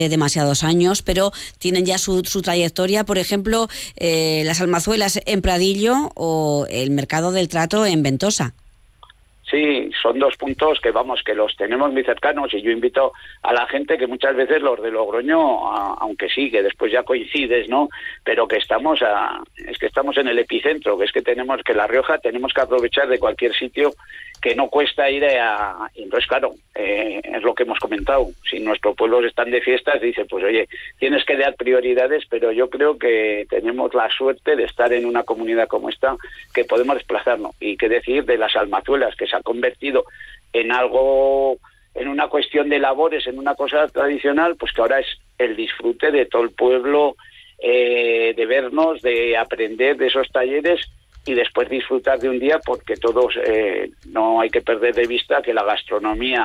demasiados años, pero tienen ya su trayectoria, por ejemplo, las Almazuelas en Pradillo o el Mercado del Trato en Ventosa. Sí, son dos puntos que que los tenemos muy cercanos, y yo invito a la gente que muchas veces los de Logroño, aunque sí, que después ya coincides, ¿no? Pero que estamos en el epicentro, que es que tenemos que La Rioja tenemos que aprovechar de cualquier sitio, que no cuesta ir entonces claro, es lo que hemos comentado, si nuestros pueblos están de fiestas, dice, pues oye, tienes que dar prioridades, pero yo creo que tenemos la suerte de estar en una comunidad como esta, que podemos desplazarnos, y qué decir de las Almazuelas, que se ha convertido en algo, en una cuestión de labores, en una cosa tradicional, pues que ahora es el disfrute de todo el pueblo, de vernos, de aprender de esos talleres, y después disfrutar de un día, porque todos no hay que perder de vista que la gastronomía,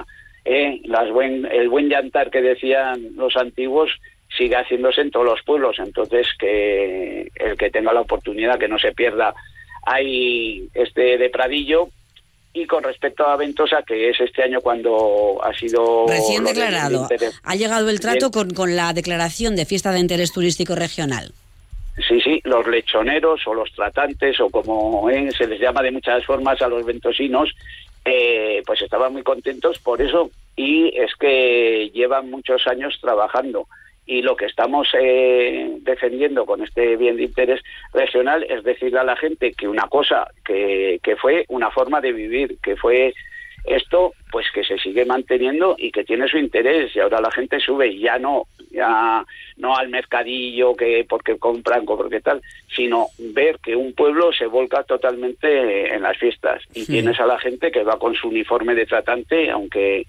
el buen yantar que decían los antiguos, sigue haciéndose en todos los pueblos. Entonces, que el que tenga la oportunidad, que no se pierda ahí de Pradillo. Y con respecto a Ventosa, que es este año cuando ha sido recién declarado, ha llegado el trato con la declaración de fiesta de interés turístico regional. Sí, los lechoneros o los tratantes, o como se les llama de muchas formas a los ventosinos, pues estaban muy contentos por eso, y es que llevan muchos años trabajando, y lo que estamos defendiendo con este bien de interés regional es decirle a la gente que una cosa que fue una forma de vivir, que fue esto, pues que se sigue manteniendo y que tiene su interés, y ahora la gente sube, y ya no al mercadillo, que porque compran, porque tal, sino ver que un pueblo se volca totalmente en las fiestas, y sí, tienes a la gente que va con su uniforme de tratante, aunque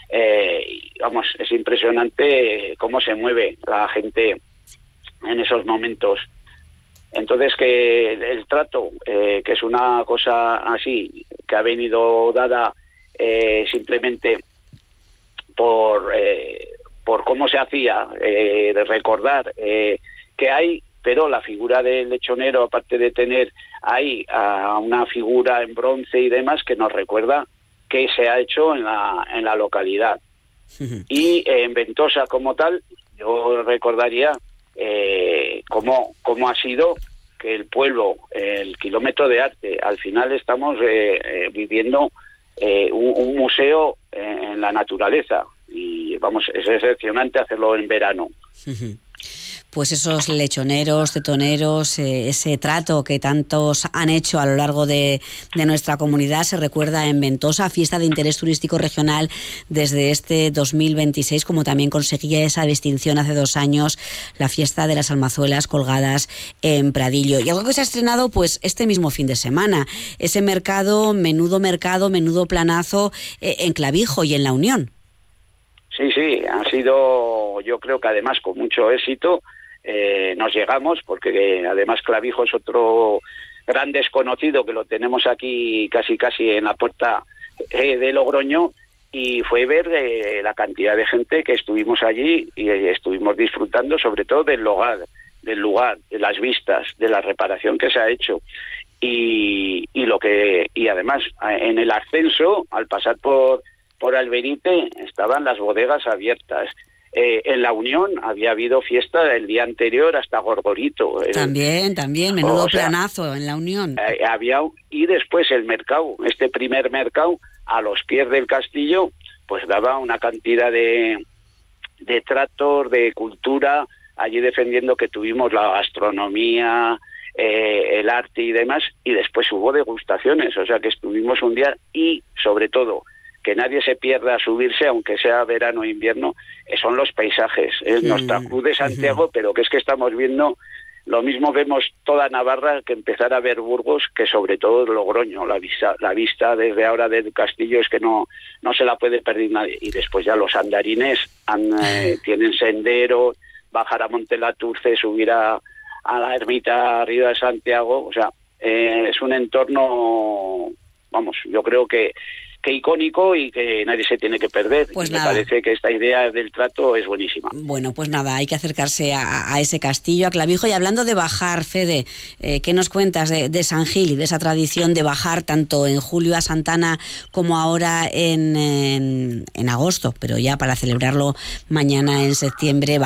es impresionante cómo se mueve la gente en esos momentos. Entonces, que el trato, que es una cosa así, que ha venido dada simplemente por cómo se hacía, de recordar que hay, pero la figura del lechonero, aparte de tener ahí a una figura en bronce y demás, que nos recuerda que se ha hecho en la localidad. Y en Ventosa como tal, yo recordaría cómo ha sido que el pueblo, el kilómetro de arte, al final estamos viviendo un museo en la naturaleza, y es excepcionante hacerlo en verano. Pues esos lechoneros, tetoneros, ese trato que tantos han hecho a lo largo de nuestra comunidad se recuerda en Ventosa, fiesta de interés turístico regional desde este 2026, como también conseguía esa distinción hace 2 años la fiesta de las Almazuelas colgadas en Pradillo. Y algo que se ha estrenado pues este mismo fin de semana, ese mercado, menudo planazo en Clavijo y en La Unión. Sí, ha sido, yo creo que además con mucho éxito. Nos llegamos, porque además Clavijo es otro gran desconocido, que lo tenemos aquí casi en la puerta de Logroño, y fue ver la cantidad de gente que estuvimos allí, y estuvimos disfrutando sobre todo del lugar, de las vistas, de la reparación que se ha hecho, y además en el ascenso, al pasar por Alberite, estaban las bodegas abiertas. En La Unión había habido fiesta el día anterior hasta Gorgorito. También, menudo planazo en La Unión. Y después el mercado, este primer mercado, a los pies del castillo, pues daba una cantidad de tratos, de cultura, allí defendiendo que tuvimos la gastronomía, el arte y demás, y después hubo degustaciones, o sea que estuvimos un día, y sobre todo que nadie se pierda a subirse, aunque sea verano o invierno, son los paisajes. Es nuestra Cruz de Santiago, pero que es que estamos viendo, lo mismo vemos toda Navarra que empezar a ver Burgos, que sobre todo Logroño. La vista desde ahora del castillo es que no se la puede perder nadie. Y después ya los andarines tienen sendero, bajar a Montelaturce, subir a la ermita arriba de Santiago. O sea, es un entorno, yo creo que que icónico y que nadie se tiene que perder. Pues me parece que esta idea del trato es buenísima. Bueno, pues nada, hay que acercarse a ese castillo, a Clavijo. Y hablando de bajar, Fede, ¿qué nos cuentas de San Gil y de esa tradición de bajar tanto en julio a Santana como ahora en agosto, pero ya para celebrarlo mañana en septiembre?